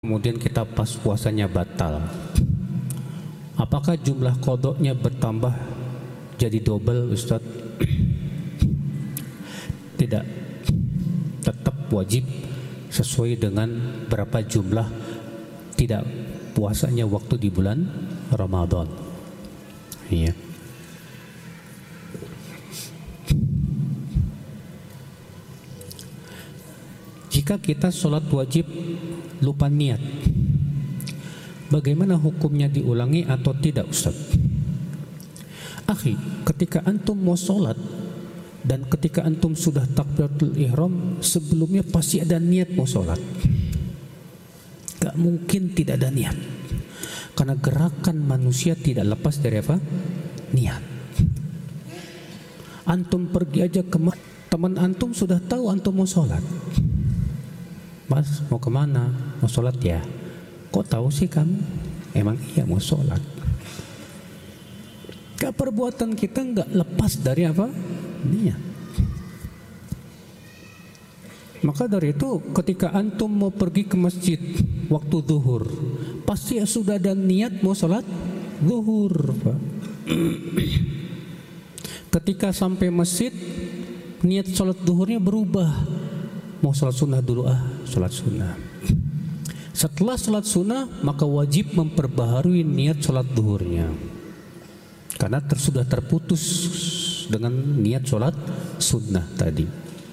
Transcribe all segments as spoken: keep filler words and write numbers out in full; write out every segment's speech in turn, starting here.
kemudian kita pas puasanya batal, apakah jumlah qodoknya bertambah jadi double, Ustaz? Tidak, tetap wajib sesuai dengan berapa jumlah tidak puasanya waktu di bulan Ramadan. Iya. Jika kita sholat wajib lupa niat, bagaimana hukumnya, diulangi atau tidak, Ustaz? Akhi, ketika antum mau sholat dan ketika antum sudah takbiratul ihram, sebelumnya pasti ada niat mau sholat. Gak mungkin tidak ada niat, karena gerakan manusia tidak lepas dari apa? Niat. Antum pergi aja ke teman antum, sudah tahu antum mau sholat. Mas, mau kemana? Mau sholat ya? Kok tahu sih kamu? Emang iya mau sholat. Gak, perbuatan kita gak lepas dari apa? Niat. Maka dari itu ketika antum mau pergi ke masjid waktu zuhur, pasti sudah ada niat mau sholat zuhur, Pak. Ketika sampai masjid, niat sholat zuhurnya berubah, mau sholat sunnah dulu, ah sholat sunnah. Setelah sholat sunnah, maka wajib memperbaharui niat sholat zuhurnya, karena ter, sudah terputus dengan niat sholat sunnah tadi.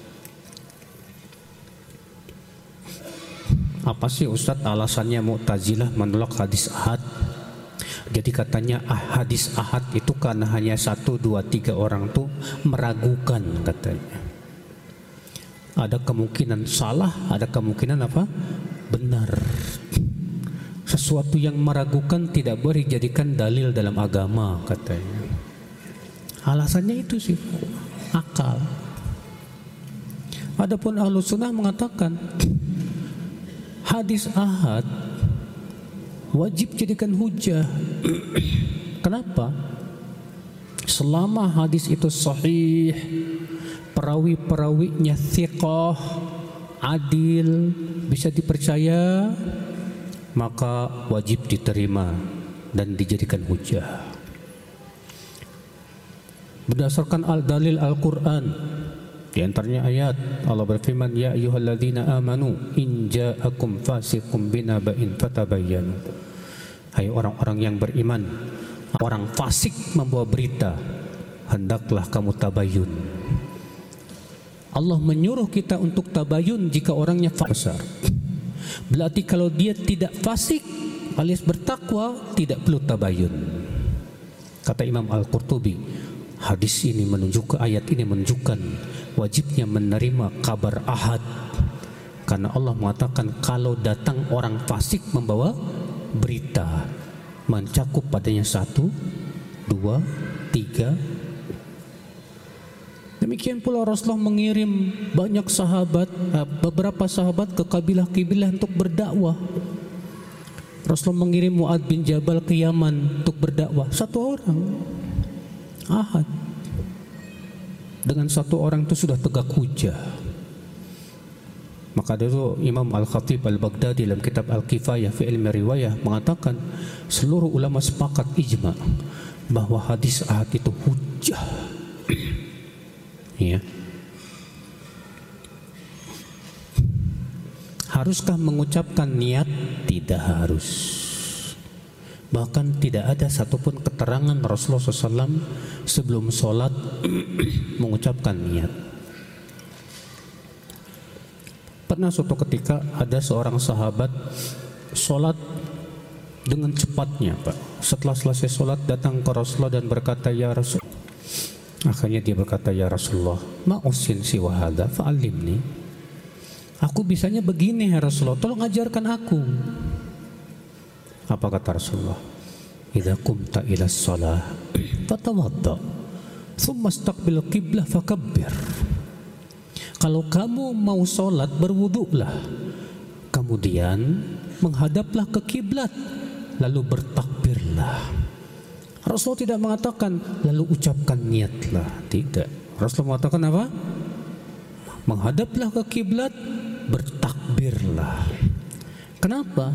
Apa sih Ustadz alasannya Mu'tazilah menolak hadis ahad? Jadi katanya ah, hadis ahad itu karena hanya satu, dua, tiga orang tuh meragukan katanya. Ada kemungkinan salah, ada kemungkinan apa? Benar. Sesuatu yang meragukan tidak boleh dijadikan dalil dalam agama katanya. Alasannya itu sih akal. Adapun Ahlus Sunnah mengatakan hadis ahad wajib jadikan hujah. Kenapa? Selama hadis itu sahih, perawi-perawinya thiqah, adil, bisa dipercaya, maka wajib diterima dan dijadikan hujah. Berdasarkan al-dalil Al-Quran, di antaranya ayat Allah berfirman, ya ayyuhalladzina amanu in ja'akum fasiqun binaba'in fatabayyanu. Hai orang-orang yang beriman, orang fasik membawa berita, hendaklah kamu tabayyun. Allah menyuruh kita untuk tabayyun jika orangnya fasik. Berarti kalau dia tidak fasik alias bertakwa, tidak perlu tabayyun. Kata Imam Al-Qurtubi, hadis ini menunjukkan, ayat ini menunjukkan wajibnya menerima kabar ahad, karena Allah mengatakan kalau datang orang fasik membawa berita, mencakup padanya satu, dua, tiga. Demikian pula Rasulullah mengirim banyak sahabat, beberapa sahabat ke kabilah-kabilah untuk berdakwah. Rasulullah mengirim Mu'adz bin Jabal ke Yaman untuk berdakwah, satu orang ahad. Dengan satu orang itu sudah tegak hujah. Maka dari itu Imam Al-Khatib Al-Baghdadi dalam kitab Al-Kifayah fi Ilmi Riwayah mengatakan seluruh ulama sepakat ijma bahwa hadis ahad itu hujah. Ya. Haruskah mengucapkan niat? Tidak harus. Bahkan tidak ada satupun keterangan Rasulullah shallallahu alaihi wasallam sebelum sholat mengucapkan niat. Pernah suatu ketika ada seorang sahabat sholat dengan cepatnya, Pak. Setelah selesai sholat datang ke Rasulullah dan berkata, ya Rasul. Akhirnya dia berkata, ya Rasulullah, ma usin siwa hadza fa'allimni. Aku bisanya begini ya Rasulullah, tolong ajarkan aku. Apa kata Rasulullah? Idza qumta ila shalah fatawadda, thumma istaqbil qiblah fakabbir. Kalau kamu mau sholat, berwuduklah, kemudian menghadaplah ke kiblat, lalu bertakbirlah. Rasulullah tidak mengatakan lalu ucapkan niatlah, tidak. Rasulullah mengatakan apa? Menghadaplah ke kiblat, bertakbirlah. Kenapa?